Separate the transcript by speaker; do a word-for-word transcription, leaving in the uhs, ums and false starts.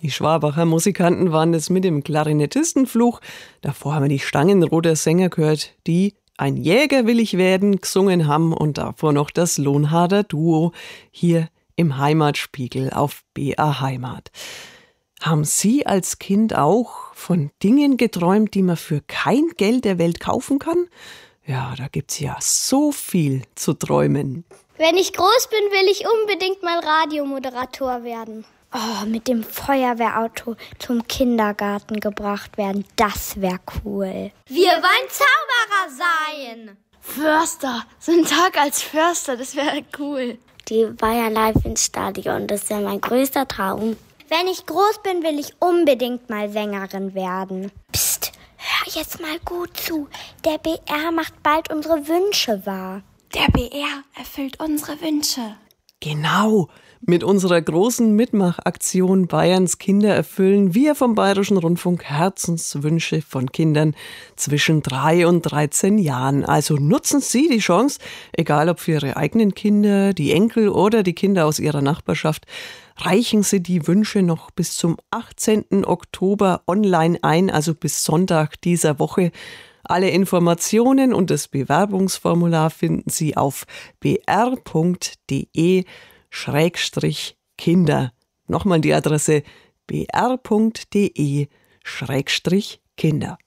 Speaker 1: Die Schwabacher Musikanten waren es mit dem Klarinettistenfluch. Davor haben wir die Stangenroder Sänger gehört, die Ein Jäger will ich werden gesungen haben und davor noch das Lohnharder Duo hier im Heimatspiegel auf B R Heimat. Haben Sie als Kind auch von Dingen geträumt, die man für kein Geld der Welt kaufen kann? Ja, da gibt's ja so viel zu träumen.
Speaker 2: Wenn ich groß bin, will ich unbedingt mal Radiomoderator werden. Oh, mit dem Feuerwehrauto zum Kindergarten gebracht werden, das wäre cool.
Speaker 3: Wir wollen Zauberer sein.
Speaker 4: Förster, so ein Tag als Förster, das wäre cool.
Speaker 5: Die Bayern live ins Stadion, das wäre mein größter Traum.
Speaker 2: Wenn ich groß bin, will ich unbedingt mal Sängerin werden.
Speaker 5: Psst, hör jetzt mal gut zu. Der B R macht bald unsere Wünsche wahr.
Speaker 4: Der B R erfüllt unsere Wünsche.
Speaker 1: Genau, mit unserer großen Mitmachaktion Bayerns Kinder erfüllen wir vom Bayerischen Rundfunk Herzenswünsche von Kindern zwischen drei und dreizehn Jahren. Also nutzen Sie die Chance, egal ob für Ihre eigenen Kinder, die Enkel oder die Kinder aus Ihrer Nachbarschaft, reichen Sie die Wünsche noch bis zum achtzehnten Oktober online ein, also bis Sonntag dieser Woche. Alle Informationen und das Bewerbungsformular finden Sie auf b r punkt d e Schrägstrich Kinder. Nochmal die Adresse b r punkt d e Schrägstrich Kinder.